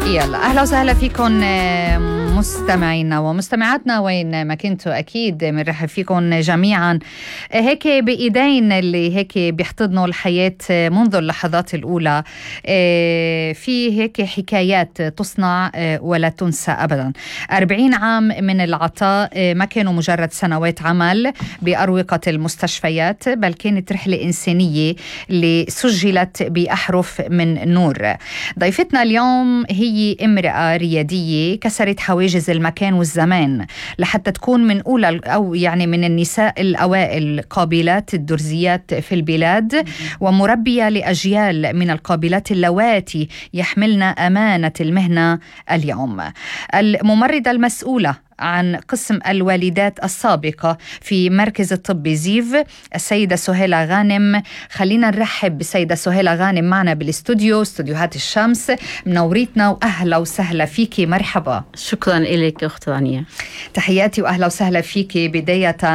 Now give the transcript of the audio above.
يلا أهلا وسهلا فيكم مستمعينا ومستمعاتنا وين ما كنتوا. أكيد بنرحب فيكم جميعا هيك بإيدين اللي هيك بيحتضنوا الحياة منذ اللحظات الأولى. في هيك حكايات تصنع ولا تنسى أبدا. 40 عام من العطاء ما كانوا مجرد سنوات عمل بأروقة المستشفيات، بل كانت رحلة إنسانية اللي سجلت بأحرف من نور. ضيفتنا اليوم هي امرأة ريادية كسرت حواجز المكان والزمان لحتى تكون من أولى أو يعني من النساء الأوائل قابلات الدرزيات في البلاد، ومربية لأجيال من القابلات اللواتي يحملن أمانة المهنة اليوم. الممرضة المسؤولة عن قسم الوالدات السابقة في مركز الطب زيف السيدة سهيلة غانم. خلينا نرحب بسيدة سهيلة غانم معنا بالاستوديو، استوديوهات الشمس. منوريتنا وأهلا وسهلا فيكي. مرحبا. شكرا إليك أخت رانيا. تحياتي وأهلا وسهلا فيكي. بداية